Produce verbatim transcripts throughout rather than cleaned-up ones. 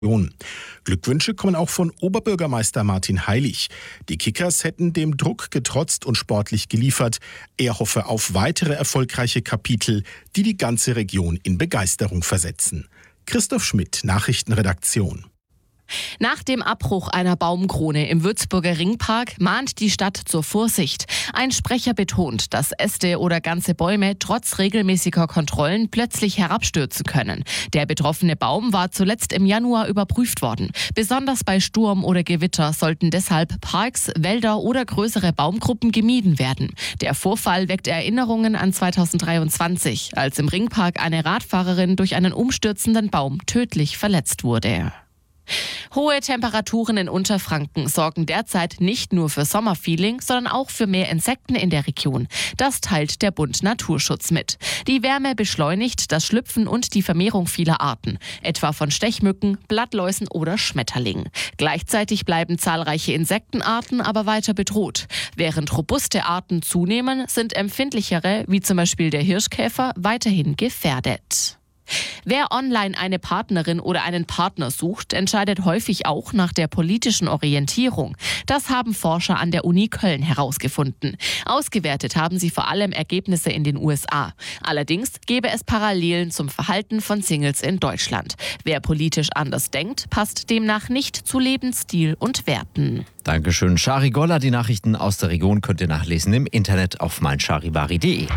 Glückwünsche kommen auch von Oberbürgermeister Martin Heilig. Die Kickers hätten dem Druck getrotzt und sportlich geliefert. Er hoffe auf weitere erfolgreiche Kapitel, die die ganze Region in Begeisterung versetzen. Christoph Schmidt, Nachrichtenredaktion. Nach dem Abbruch einer Baumkrone im Würzburger Ringpark mahnt die Stadt zur Vorsicht. Ein Sprecher betont, dass Äste oder ganze Bäume trotz regelmäßiger Kontrollen plötzlich herabstürzen können. Der betroffene Baum war zuletzt im Januar überprüft worden. Besonders bei Sturm oder Gewitter sollten deshalb Parks, Wälder oder größere Baumgruppen gemieden werden. Der Vorfall weckt Erinnerungen an zweitausenddreiundzwanzig, als im Ringpark eine Radfahrerin durch einen umstürzenden Baum tödlich verletzt wurde. Hohe Temperaturen in Unterfranken sorgen derzeit nicht nur für Sommerfeeling, sondern auch für mehr Insekten in der Region. Das teilt der Bund Naturschutz mit. Die Wärme beschleunigt das Schlüpfen und die Vermehrung vieler Arten, etwa von Stechmücken, Blattläusen oder Schmetterlingen. Gleichzeitig bleiben zahlreiche Insektenarten aber weiter bedroht. Während robuste Arten zunehmen, sind empfindlichere, wie zum Beispiel der Hirschkäfer, weiterhin gefährdet. Wer online eine Partnerin oder einen Partner sucht, entscheidet häufig auch nach der politischen Orientierung. Das haben Forscher an der Uni Köln herausgefunden. Ausgewertet haben sie vor allem Ergebnisse in den U S A. Allerdings gäbe es Parallelen zum Verhalten von Singles in Deutschland. Wer politisch anders denkt, passt demnach nicht zu Lebensstil und Werten. Dankeschön, Shari Goller. Die Nachrichten aus der Region könnt ihr nachlesen im Internet auf mein charivari punkt de.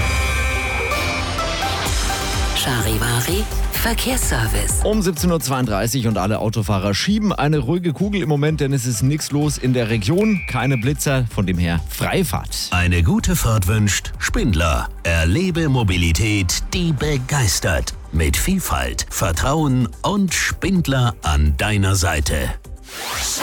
Charivari Verkehrsservice. Um siebzehn Uhr zweiunddreißig und alle Autofahrer schieben eine ruhige Kugel im Moment, denn es ist nichts los in der Region. Keine Blitzer, von dem her Freifahrt. Eine gute Fahrt wünscht Spindler. Erlebe Mobilität, die begeistert. Mit Vielfalt, Vertrauen und Spindler an deiner Seite.